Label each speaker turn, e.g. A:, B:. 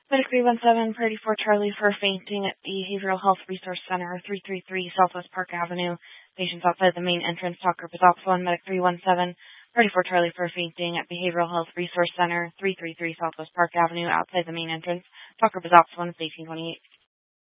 A: Medic 317, Priority 4 Charlie for fainting at Behavioral Health Resource Center, 333 Southwest Park Avenue. Patients outside the main entrance. Talk group is Oxford. Medic 317, Priority 4 Charlie for fainting at Behavioral Health Resource Center, 333 Southwest Park Avenue, outside the main entrance. Talk group is Oxford, 1828.